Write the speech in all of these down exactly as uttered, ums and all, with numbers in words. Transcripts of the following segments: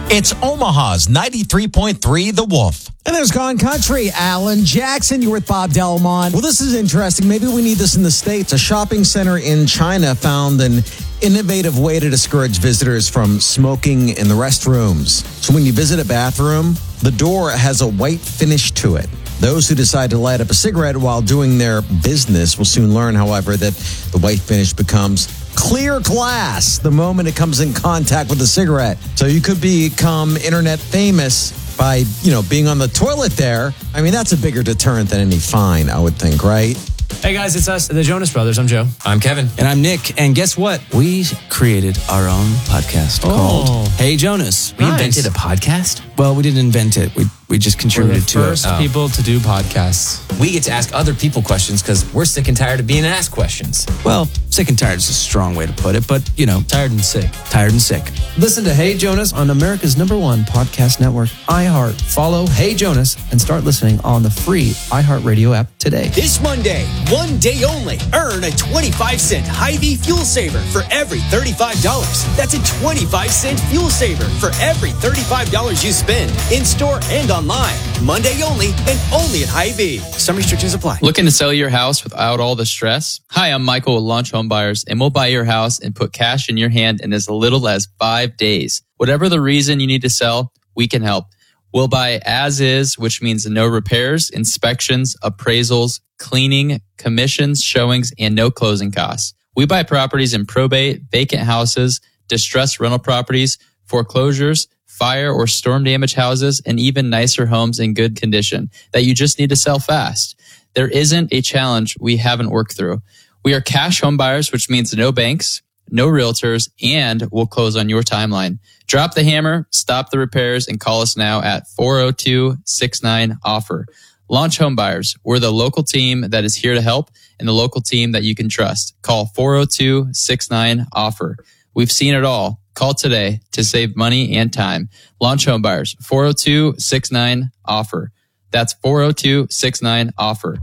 It's Omaha's ninety-three point three The Wolf. And there's Gone Country. Alan Jackson, you're with Bob Delmont. Well, this is interesting. Maybe we need this in the States. A shopping center in China found an innovative way to discourage visitors from smoking in the restrooms. So when you visit a bathroom, the door has a white finish to it. Those who decide to light up a cigarette while doing their business will soon learn, however, that the white finish becomes clear glass the moment it comes in contact with the cigarette. So you could become internet famous by, you know, being on the toilet there. I mean, that's a bigger deterrent than any fine, I would think, right? Hey guys, it's us, the Jonas Brothers. I'm Joe. I'm Kevin. And I'm Nick. And guess what? We created our own podcast Oh. called Hey Jonas. We Nice. invented a podcast? Well, we didn't invent it. We we just We're the contributed to first it. Oh. people to do podcasts. We get to ask other people questions because we're sick and tired of being asked questions. Well, sick and tired is a strong way to put it, but, you know, Tired and sick. tired and sick. Listen to Hey Jonas on America's number one podcast network, iHeart. Follow Hey Jonas and start listening on the free iHeartRadio app today. This Monday, one day only, earn a twenty-five cent Hy-Vee fuel saver for every thirty-five dollars. That's a twenty-five cent fuel saver for every thirty-five dollars you spend in store and online. Monday only and only at Hy-Vee. Some restrictions apply. Looking to sell your house without all the stress? Hi, I'm Michael with Launch Home Buyers, and we'll buy your house and put cash in your hand in as little as five days. Whatever the reason you need to sell, we can help. We'll buy as is, which means no repairs, inspections, appraisals, cleaning, commissions, showings, and no closing costs. We buy properties in probate, vacant houses, distressed rental properties, foreclosures, fire or storm damage houses, and even nicer homes in good condition that you just need to sell fast. There isn't a challenge we haven't worked through. We are cash home buyers, which means no banks, no realtors, and we'll close on your timeline. Drop the hammer, stop the repairs, and call us now at four oh two, six nine, offer. Launch Home Buyers. We're the local team that is here to help and the local team that you can trust. Call four oh two, six nine, offer. We've seen it all. Call today to save money and time. Launch Home Buyers, four oh two, six nine, offer. That's four oh two, six nine, offer.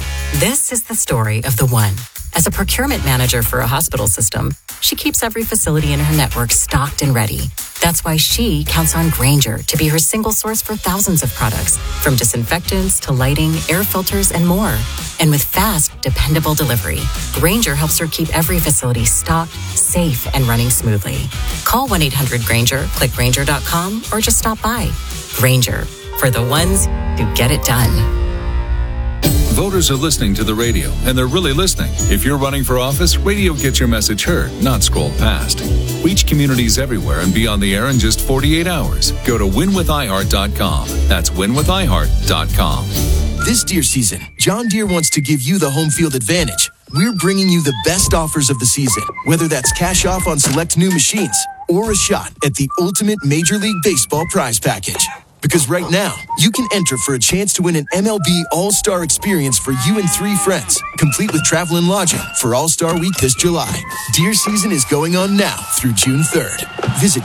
This is the story of the one. As a procurement manager for a hospital system, she keeps every facility in her network stocked and ready. That's why she counts on Grainger to be her single source for thousands of products, from disinfectants to lighting, air filters, and more. And with fast, dependable delivery, Grainger helps her keep every facility stocked, safe, and running smoothly. Call one eight hundred Grainger, click Grainger dot com, or just stop by. Grainger, for the ones who get it done. Voters are listening to the radio, and they're really listening. If you're running for office, radio gets your message heard, not scrolled past. Reach communities everywhere and be on the air in just forty-eight hours. Go to win with i heart dot com. That's win with i heart dot com. This deer season, John Deere wants to give you the home field advantage. We're bringing you the best offers of the season, whether that's cash off on select new machines or a shot at the ultimate Major League Baseball prize package. Because right now, you can enter for a chance to win an M L B All-Star experience for you and three friends, complete with travel and lodging for All-Star Week this July. Deer season is going on now through June third. Visit